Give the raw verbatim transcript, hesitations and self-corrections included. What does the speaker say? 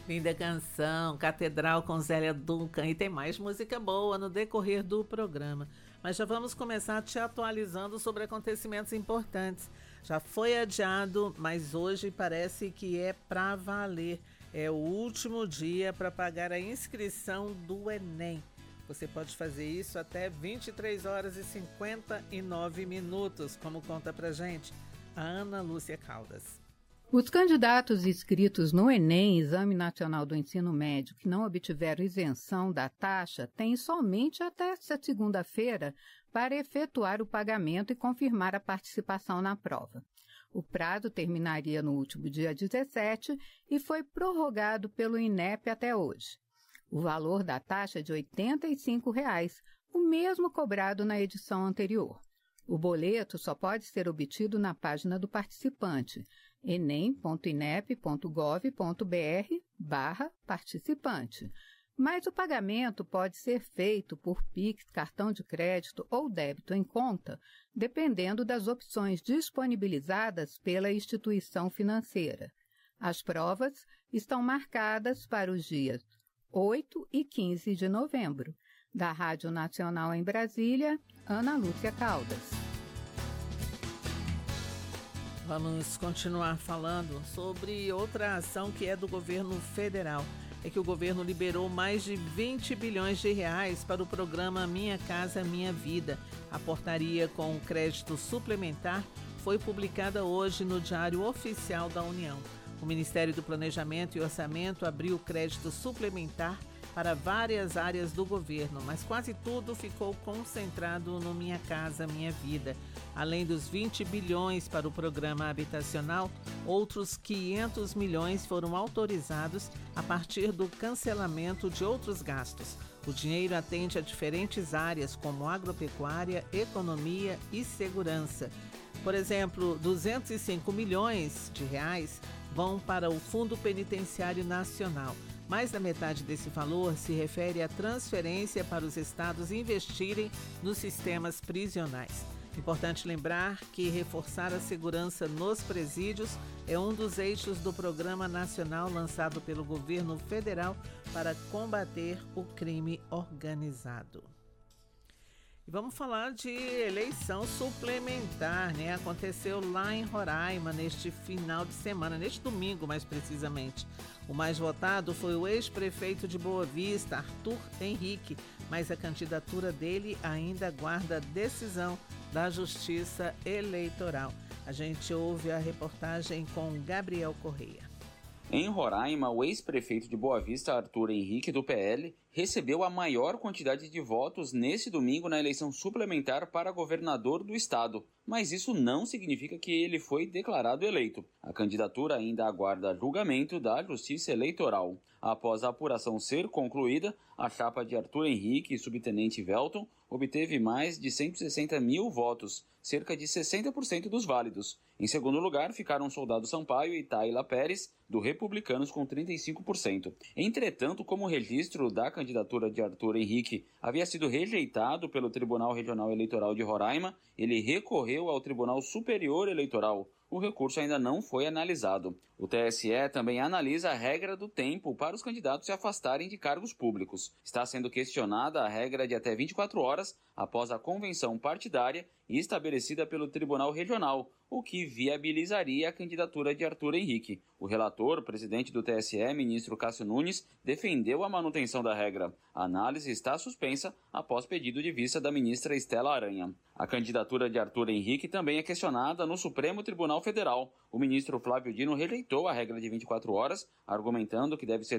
Linda canção, Catedral com Zélia Duncan, e tem mais música boa no decorrer do programa. Mas já vamos começar te atualizando sobre acontecimentos importantes. Já foi adiado, mas hoje parece que é para valer. É o último dia para pagar a inscrição do Enem. Você pode fazer isso até vinte e três horas e cinquenta e nove minutos, como conta pra gente a Ana Lúcia Caldas. Os candidatos inscritos no Enem, Exame Nacional do Ensino Médio, que não obtiveram isenção da taxa, têm somente até esta segunda-feira para efetuar o pagamento e confirmar a participação na prova. O prazo terminaria no último dia dezessete e foi prorrogado pelo INEP até hoje. O valor da taxa é de oitenta e cinco reais, o mesmo cobrado na edição anterior. O boleto só pode ser obtido na página do participante, enem ponto inep ponto gov ponto br barra participante. Mas o pagamento pode ser feito por Pix, cartão de crédito ou débito em conta, dependendo das opções disponibilizadas pela instituição financeira. As provas estão marcadas para os dias oito e quinze de novembro. Da Rádio Nacional em Brasília, Ana Lúcia Caldas. Vamos continuar falando sobre outra ação que é do governo federal. É que o governo liberou mais de vinte bilhões de reais para o programa Minha Casa Minha Vida. A portaria com o crédito suplementar foi publicada hoje no Diário Oficial da União. O Ministério do Planejamento e Orçamento abriu crédito suplementar para várias áreas do governo, mas quase tudo ficou concentrado no Minha Casa Minha Vida. Além dos vinte bilhões para o programa habitacional, outros quinhentos milhões foram autorizados a partir do cancelamento de outros gastos. O dinheiro atende a diferentes áreas como agropecuária, economia e segurança. Por exemplo, duzentos e cinco milhões de reais vão para o Fundo Penitenciário Nacional. Mais da metade desse valor se refere à transferência para os estados investirem nos sistemas prisionais. Importante lembrar que reforçar a segurança nos presídios é um dos eixos do Programa Nacional lançado pelo governo federal para combater o crime organizado. E vamos falar de eleição suplementar, né? Aconteceu lá em Roraima neste final de semana, neste domingo mais precisamente. O mais votado foi o ex-prefeito de Boa Vista, Arthur Henrique, mas a candidatura dele ainda aguarda decisão da Justiça Eleitoral. A gente ouve a reportagem com Gabriel Correia. Em Roraima, o ex-prefeito de Boa Vista, Arthur Henrique, do P L, recebeu a maior quantidade de votos nesse domingo na eleição suplementar para governador do estado. Mas isso não significa que ele foi declarado eleito. A candidatura ainda aguarda julgamento da Justiça Eleitoral. Após a apuração ser concluída, a chapa de Arthur Henrique e subtenente Velton obteve mais de cento e sessenta mil votos, cerca de sessenta por cento dos válidos. Em segundo lugar, ficaram Soldado Sampaio e Taila Pérez, do Republicanos, com trinta e cinco por cento. Entretanto, como o registro da candidatura de Arthur Henrique havia sido rejeitado pelo Tribunal Regional Eleitoral de Roraima, ele recorreu ao Tribunal Superior Eleitoral. O recurso ainda não foi analisado. O T S E também analisa a regra do tempo para os candidatos se afastarem de cargos públicos. Está sendo questionada a regra de até vinte e quatro horas após a convenção partidária estabelecida pelo Tribunal Regional, o que viabilizaria a candidatura de Arthur Henrique. O relator, presidente do T S E, ministro Cássio Nunes, defendeu a manutenção da regra. A análise está suspensa após pedido de vista da ministra Estela Aranha. A candidatura de Arthur Henrique também é questionada no Supremo Tribunal Federal. O ministro Flávio Dino rejeitou a regra de vinte e quatro horas, argumentando que deve ser